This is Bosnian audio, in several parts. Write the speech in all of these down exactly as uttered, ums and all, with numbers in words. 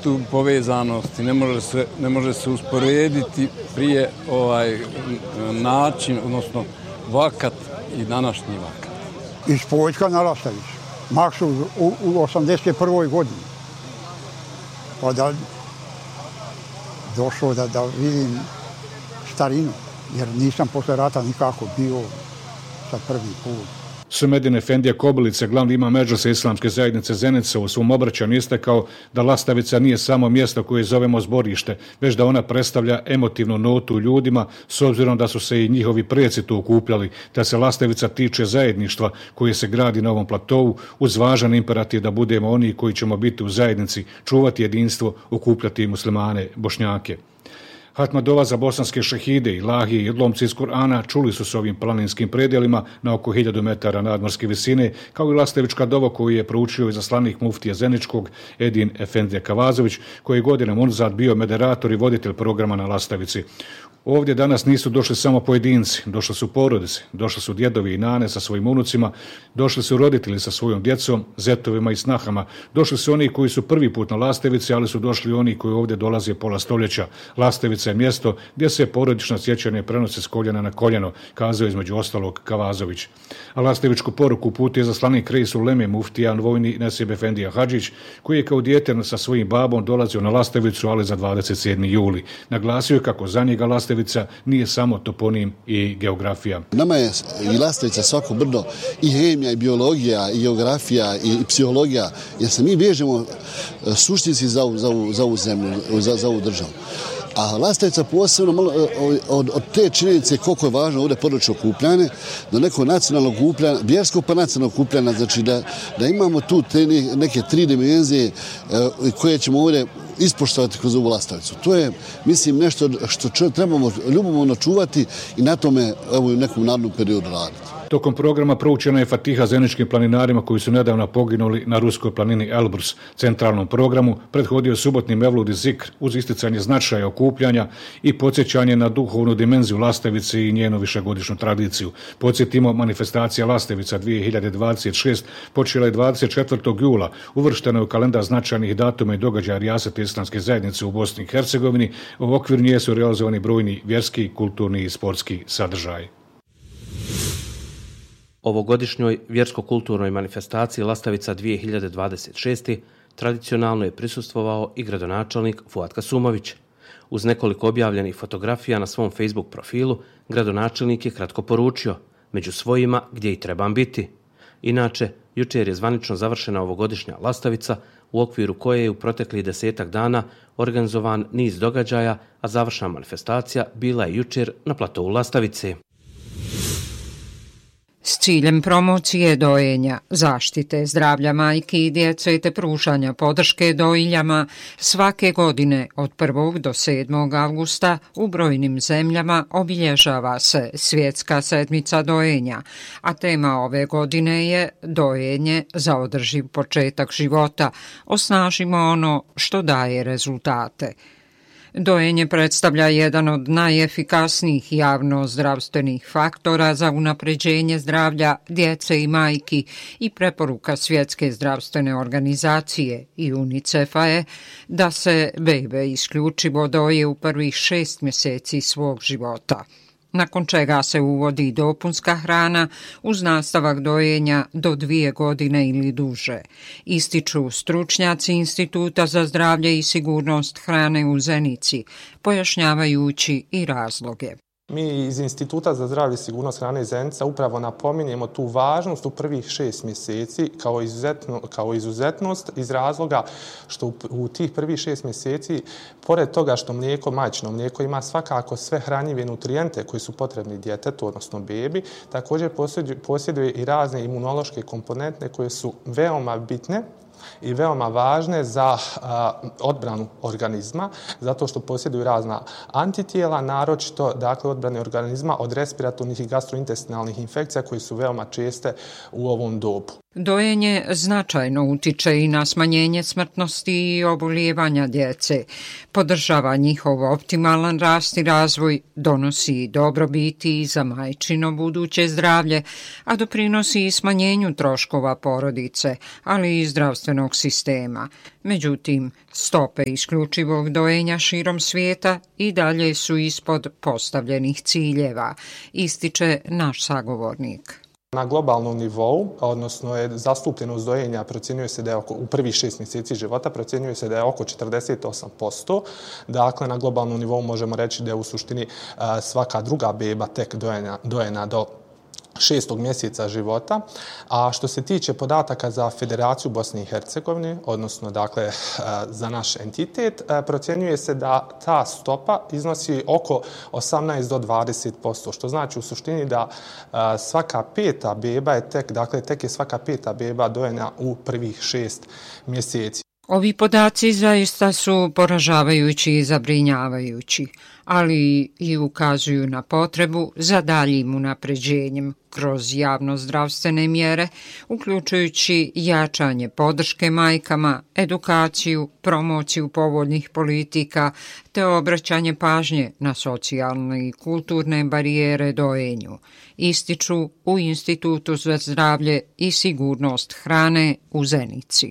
tu povezanost i ne može se, ne može se usporediti prije ovaj način, odnosno vakat i današnji vakat. Iz Poljska na Lastavicu. Maksu u, u osamdeset prvoj godini. Pa da došao da, da vidim starinu, jer nisam posle rata nikako bio sad prvi put. Sumedin Efendija Kobilica, glavni imam Medžlisa Islamske zajednice Zenica, u svom obraćanju istakao da Lastavica nije samo mjesto koje zovemo zborište, već da ona predstavlja emotivnu notu ljudima, s obzirom da su se i njihovi preci tu okupljali, da se Lastavica tiče zajedništva koje se gradi na ovom platovu, uz važan imperativ da budemo oni koji ćemo biti u zajednici, čuvati jedinstvo, okupljati muslimane, Bošnjake. Hatma dova za bosanske šehide, ilahije i odlomci iz Kur'ana čuli su se ovim planinskim predjelima na oko hiljadu metara nadmorske visine, kao i Lastavička dova koju je proučio izaslanik muftija Zeničkog Edin Efendija Kavazović, koji je godinama unazad bio moderator i voditelj programa na Lastavici. Ovdje danas nisu došli samo pojedinci, došli su porodice, došli su djedovi i nane sa svojim unucima, došli su roditelji sa svojom djecom, zetovima i snahama, došli su oni koji su prvi put na Lastavici, ali su došli oni koji ovdje dolaze pola stoljeća. Lastavica je mjesto gdje se porodično sjećanje prenose s koljena na koljeno, kazao između ostalog Kavazović. A Lastavičku poruku uputio je zaslanik Reisul Uleme muftijan vojni Nesib Efendija Hadžić, koji je kao dijete sa svojim babom dolazio na Lastavicu, ali za dvadeset sedmi juli. Naglasio je kako za njega Lastavica nije samo toponim i geografija. Nama je i Lastavica svako brdo i hemija, i biologija, i geografija, i psihologija, jer se mi bježemo suštinski za, za, za ovu zemlju, za, za ovu državu. A Lastavica posebno malo, od, od te činjenice koliko je važno ovdje porodično okupljanje, do nekog nacionalnog okupljanja, vjerskog pa nacionalnog okupljanja, znači da, da imamo tu te neke tri dimenzije koje ćemo ovdje ispoštovati kroz ovu Lastavicu. To je, mislim, nešto što trebamo ljubomorno čuvati i na tome evo, u nekom narednom periodu raditi. Tokom programa proučena je Fatiha zeničkim planinarima koji su nedavno poginuli na ruskoj planini Elbrus. Centralnom programu prethodio subotni mevlud i zikr uz isticanje značaja okupljanja i podsjećanje na duhovnu dimenziju Lastavice i njenu višegodišnju tradiciju. Podsjetimo, manifestacija Lastavica dvije hiljade dvadeset šeste počela je dvadeset četvrtog jula, uvrštena je u kalendar značajnih datuma i događaja Rijasete Islamske zajednice u Bosni i Hercegovini. U okviru nje su realizovani brojni vjerski, kulturni i sportski sadržaji. Ovogodišnjoj vjersko-kulturnoj manifestaciji Lastavica dvije hiljade dvadeset šeste tradicionalno je prisustvovao i gradonačelnik Fuad Kasumović. Uz nekoliko objavljenih fotografija na svom Facebook profilu, gradonačelnik je kratko poručio: među svojima gdje i trebam biti. Inače, jučer je zvanično završena ovogodišnja Lastavica, u okviru koje je u proteklih desetak dana organizovan niz događaja, a završna manifestacija bila je jučer na platovu Lastavice. S ciljem promocije dojenja, zaštite zdravlja majki i djece te pružanja podrške dojiljama, svake godine od prvog do sedmog avgusta u brojnim zemljama obilježava se Svjetska sedmica dojenja, a tema ove godine je dojenje za održiv početak života. Osnažimo ono što daje rezultate. Dojenje predstavlja jedan od najefikasnijih javno-zdravstvenih faktora za unapređenje zdravlja djece i majki i preporuka Svjetske zdravstvene organizacije i UNICEF-a je da se bebe isključivo doje u prvih šest mjeseci svog života, nakon čega se uvodi dopunska hrana uz nastavak dojenja do dvije godine ili duže, ističu stručnjaci Instituta za zdravlje i sigurnost hrane u Zenici, pojašnjavajući i razloge. Mi iz Instituta za zdravlje i sigurnost hrane Zenica upravo napominjemo tu važnost u prvih šest mjeseci kao, izuzetno, kao izuzetnost iz razloga što u, u tih prvih šest mjeseci, pored toga što mlijeko, majčino mlijeko ima svakako sve hranjive nutrijente koji su potrebni djetetu, odnosno bebi, također posjeduje, posjeduje i razne imunološke komponente koje su veoma bitne i veoma važne za a, odbranu organizma, zato što posjeduju razna antitijela, naročito dakle, odbrane organizma od respiratornih i gastrointestinalnih infekcija koji su veoma česte u ovom dobu. Dojenje značajno utiče i na smanjenje smrtnosti i obolijevanja djece, podržava njihov optimalan rast i razvoj, donosi dobrobiti za majčino buduće zdravlje, a doprinosi i smanjenju troškova porodice, ali i zdravstvenog sistema. Međutim, stope isključivog dojenja širom svijeta i dalje su ispod postavljenih ciljeva, ističe naš sagovornik. Na globalnom nivou, odnosno je zastupljenost dojenja, procjenjuje se da je oko, u prvih šest mjeseci života, procjenjuje se da je oko četrdeset osam posto. Dakle, na globalnom nivou možemo reći da je u suštini svaka druga beba tek dojena, dojena do šestog mjeseca života. A što se tiče podataka za Federaciju Bosne i Hercegovine, odnosno dakle za naš entitet, procjenjuje se da ta stopa iznosi oko osamnaest do dvadeset posto, što znači u suštini da svaka peta beba je tek, dakle tek je svaka peta beba dojena u prvih šest mjeseci. Ovi podaci zaista su poražavajući i zabrinjavajući, ali i ukazuju na potrebu za daljim unapređenjem kroz javno-zdravstvene mjere, uključujući jačanje podrške majkama, edukaciju, promociju povoljnih politika te obraćanje pažnje na socijalne i kulturne barijere dojenju, ističu u Institutu za zdravlje i sigurnost hrane u Zenici.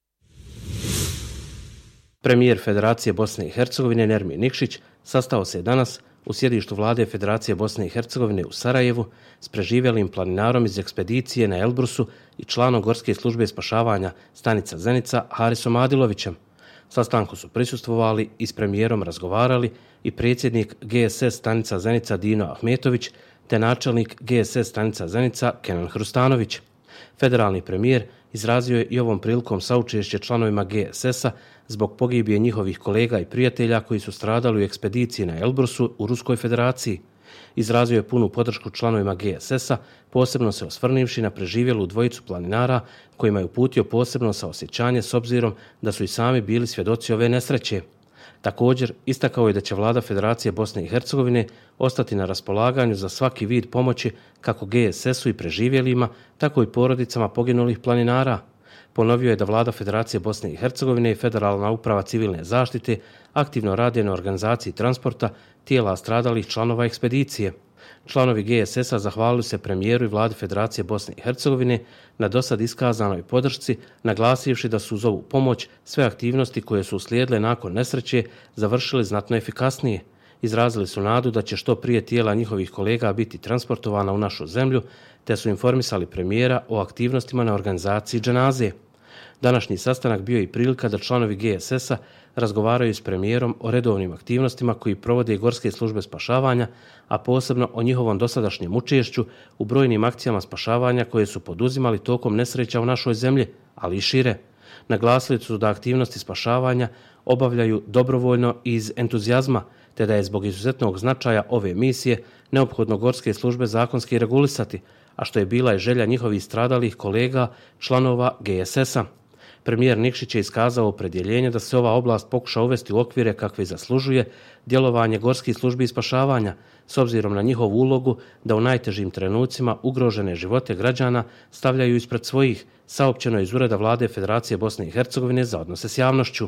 Premijer Federacije Bosne i Hercegovine Nermin Nikšić sastao se danas u sjedištu vlade Federacije Bosne i Hercegovine u Sarajevu s preživjelim planinarom iz ekspedicije na Elbrusu i članom Gorske službe spašavanja stanica Zenica Harisom Adilovićem. Sastanku su prisustvovali i s premijerom razgovarali i predsjednik G S S stanica Zenica Dino Ahmetović te načelnik G S S stanica Zenica Kenan Hrustanović. Federalni premijer izrazio je i ovom prilikom saučešće članovima G S S-a zbog pogibije njihovih kolega i prijatelja koji su stradali u ekspediciji na Elbrusu u Ruskoj federaciji. Izrazio je punu podršku članovima G S S-a, posebno se osvrnivši na preživjelu dvojicu planinara kojima je uputio posebno saosjećanje s obzirom da su i sami bili svjedoci ove nesreće. Također, istakao je da će vlada Federacije Bosne i Hercegovine ostati na raspolaganju za svaki vid pomoći kako G S S-u i preživjelima, tako i porodicama poginulih planinara. Ponovio je da vlada Federacije Bosne i Hercegovine i Federalna uprava civilne zaštite aktivno rade na organizaciji transporta tijela stradalih članova ekspedicije. Članovi G S S-a zahvalili se premijeru i vladi Federacije Bosne i Hercegovine na dosad iskazanoj podršci, naglasivši da su uz ovu pomoć sve aktivnosti koje su uslijedile nakon nesreće završili znatno efikasnije. Izrazili su nadu da će što prije tijela njihovih kolega biti transportovana u našu zemlju, te su informisali premijera o aktivnostima na organizaciji dženaze. Današnji sastanak bio je i prilika da članovi G S S-a razgovaraju s premijerom o redovnim aktivnostima koji provode Gorske službe spašavanja, a posebno o njihovom dosadašnjem učešću u brojnim akcijama spašavanja koje su poduzimali tokom nesreća u našoj zemlji, ali i šire. Naglasili su da aktivnosti spašavanja obavljaju dobrovoljno i iz entuzijazma, te da je zbog izuzetnog značaja ove misije neophodno Gorske službe zakonski regulisati, a što je bila i želja njihovih stradalih kolega, članova G S S-a. Premijer Nikšić je iskazao opredjeljenje da se ova oblast pokuša uvesti u okvire kakve zaslužuje djelovanje Gorskih službi spašavanja, s obzirom na njihovu ulogu da u najtežim trenucima ugrožene živote građana stavljaju ispred svojih, saopćeno iz Ureda vlade Federacije Bosne i Hercegovine za odnose s javnošću.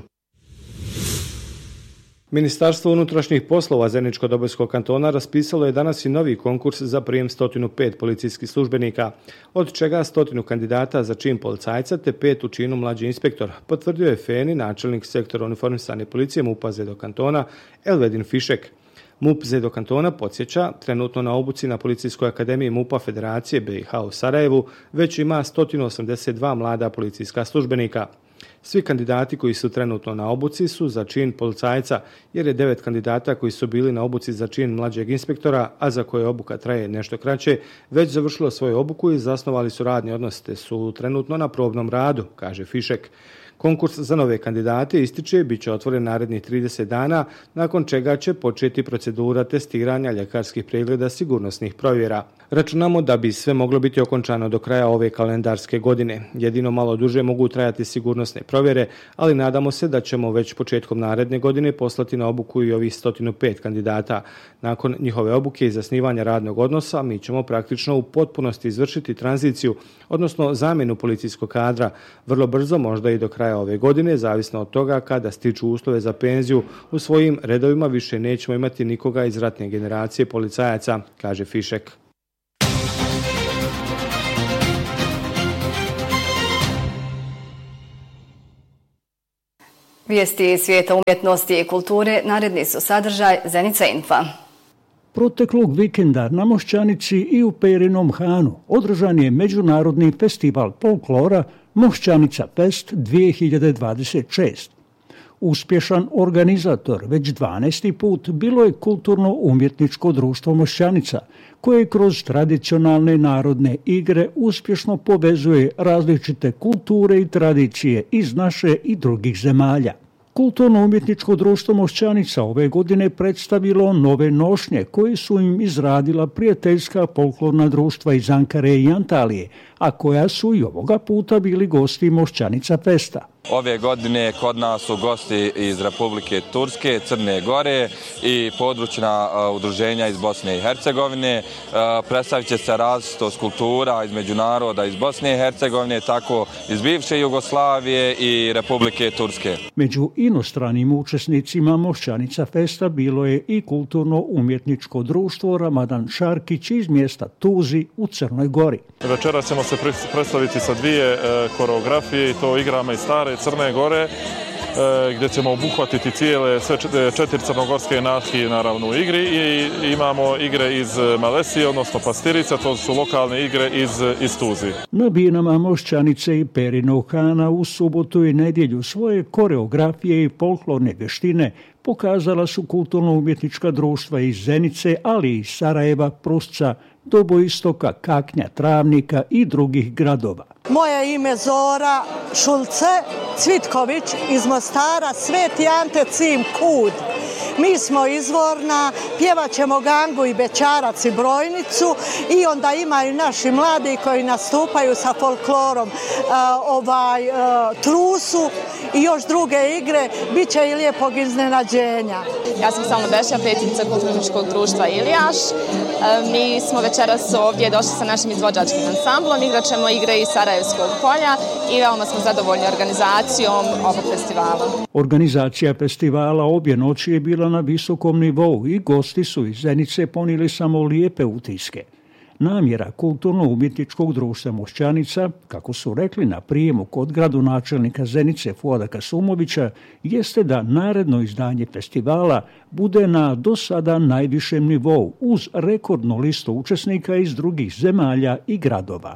Ministarstvo unutrašnjih poslova Zeničko-Dobojskog kantona raspisalo je danas i novi konkurs za prijem sto pet policijskih službenika, od čega sto kandidata za čin policajca te pet u činu mlađi inspektor, potvrdio je Feni, načelnik sektora uniformisane policije MUP-a Zedo kantona, Elvedin Fišek. MUP Zedo kantona podsjeća, trenutno na obuci na Policijskoj akademiji MUP-a Federacije B i H u Sarajevu već ima sto osamdeset dva mlada policijska službenika. Svi kandidati koji su trenutno na obuci su za čin policajca, jer je devet kandidata koji su bili na obuci za čin mlađeg inspektora, a za koje obuka traje nešto kraće, već završilo svoju obuku i zasnovali su radni odnos, te su trenutno na probnom radu, kaže Fišek. Konkurs za nove kandidate ističe bit će otvoren narednih trideset dana, nakon čega će početi procedura testiranja ljekarskih pregleda sigurnosnih provjera. Računamo da bi sve moglo biti okončano do kraja ove kalendarske godine. Jedino malo duže mogu trajati sigurnosne provjere, ali nadamo se da ćemo već početkom naredne godine poslati na obuku i ovih sto pet kandidata. Nakon njihove obuke i zasnivanja radnog odnosa, mi ćemo praktično u potpunosti izvršiti tranziciju, odnosno zamjenu policijskog kadra. Vrlo brzo, možda i do kraja ove godine, zavisno od toga kada stiču uslove za penziju, u svojim redovima više nećemo imati nikoga iz ratne generacije policajaca, kaže Fišek. Vijesti svijeta umjetnosti i kulture, naredni su sadržaj Zenica Info. Proteklog vikenda na Mošćanici i u Perinom Hanu održan je Međunarodni festival folklora Mošćanica Fest dvije hiljade dvadeset šest. Uspješan organizator već dvanaesti put bilo je Kulturno-umjetničko društvo Mošćanica, koje kroz tradicionalne narodne igre uspješno povezuje različite kulture i tradicije iz naše i drugih zemalja. Kulturno-umjetničko društvo Mošćanica ove godine predstavilo nove nošnje koje su im izradila prijateljska folklorna društva iz Ankare i Antalije, a koja su i ovoga puta bili gosti Mošćanica Festa. Ove godine kod nas su gosti iz Republike Turske, Crne Gore i područna udruženja iz Bosne i Hercegovine. Predstavit će se različitost kultura između naroda iz Bosne i Hercegovine, tako iz bivše Jugoslavije i Republike Turske. Među inostranim učesnicima Mošćanica Festa bilo je i Kulturno-umjetničko društvo Ramadan Šarkić iz mjesta Tuzi u Crnoj Gori. Večeras ćemo se predstaviti sa dvije koreografije i to igrama iz stare Crne Gore, gdje ćemo obuhvatiti cijele sve četiri crnogorske nahije naravno u igri i imamo igre iz Malesije, odnosno Pastirica, to su lokalne igre iz, iz Tuzi. Na binama Mošćanice i Perinog Hana u subotu i nedjelju svoje koreografije i folklorne vještine pokazala su kulturno-umjetnička društva iz Zenice, ali i iz Sarajeva, Prusca, Doboistoka, Kaknja, Travnika i drugih gradova. Moje ime Zora Šulce Cvitković iz Mostara, Sveti Ante Cim Kud. Mi smo izvorna, pjevat ćemo gangu i bećarac i brojnicu i onda imaju naši mladi koji nastupaju sa folklorom uh, ovaj, uh, trusu i još druge igre, bit će i lijepog iznenađenja. Ja sam Salma Beša, predsjednica Kulturno-umjetničkog društva Ilijaš. Uh, mi smo večeras ovdje došli sa našim izvođačkim ansamblom, igrat ćemo igre iz Sarajevskog polja i veoma smo zadovoljni organizacijom ovog festivala. Organizacija festivala obje noći je bila na visokom nivou i gosti su iz Zenice ponijeli samo lijepe utiske. Namjera Kulturno-umjetničkog društva Mošćanica, kako su rekli na prijemu kod gradonačelnika Zenice Fuada Kasumovića, jeste da naredno izdanje festivala bude na do sada najvišem nivou uz rekordnu listu učesnika iz drugih zemalja i gradova.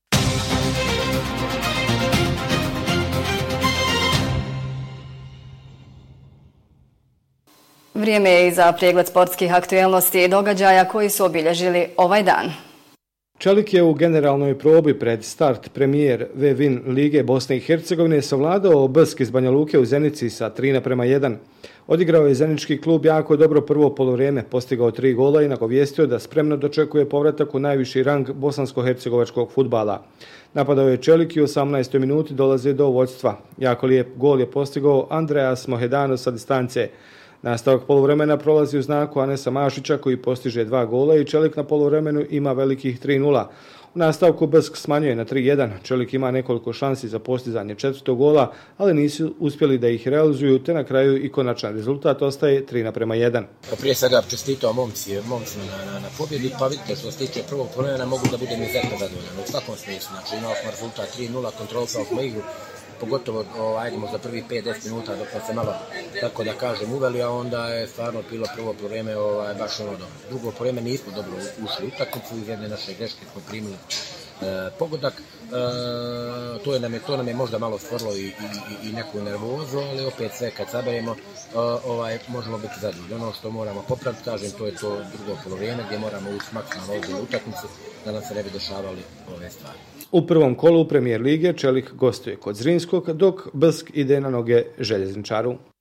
Vrijeme je i za pregled sportskih aktuelnosti i događaja koji su obilježili ovaj dan. Čelik je u generalnoj probi pred start premijer V-Win Lige Bosne i Hercegovine savladao B S K iz Banja Luke u Zenici sa tri naprema jedan. Odigrao je zenički klub jako dobro prvo polovrijeme, postigao tri gola i nagovijestio da spremno dočekuje povratak u najviši rang bosansko-hercegovačkog fudbala. Napadao je Čelik i u osamnaestoj minuti dolaze do vođstva. Jako lijep gol je postigao Andreas Mohedano sa distance. Nastavak poluvremena prolazi u znaku Anesa Mašića koji postiže dva gola i Čelik na poluvremenu ima velikih tri nula. U nastavku B S K smanjuje na tri jedan. Čelik ima nekoliko šansi za postizanje četvrtog gola, ali nisu uspjeli da ih realizuju, te na kraju i konačan rezultat ostaje tri naprema jedan. Prije svega čestitao momci, momci na, na, na pobjedi, pa vidite što se tiče prvog poluvremena mogu da budem izuzetno zadovoljan. U svakom smislu, znači imao smo rezultat tri nula, kontrolisao smo igru, pogotovo ajdemo za prvih pet do deset minuta dok smo se malo, tako da kažem, uveli, a onda je stvarno bilo prvo poluvreme ovaj, baš ono dobro. Drugo poluvreme nismo dobro ušli u utakmicu, iz jedne naše greške smo primili e, pogodak. E, to, je nam je, to nam je možda malo stvorilo i, i, i neku nervozu, ali opet sve kad saberemo e, ovaj, možemo biti zadovoljni. Ono što moramo popraviti, kažem, to je to drugo poluvreme gdje moramo ući maksimalno ozbiljnu utakmicu da nam se ne bi dešavali ove stvari. U prvom kolu Premijer lige Čelik gostuje kod Zrinskog, dok B S K ide na noge Željezničaru.